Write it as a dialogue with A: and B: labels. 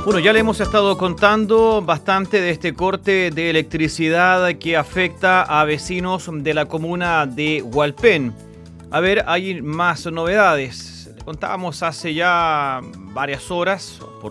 A: Bueno, ya le hemos estado contando bastante de este corte de electricidad que afecta a vecinos de la comuna de Hualpén. A ver, hay más novedades. Le contábamos hace ya varias horas,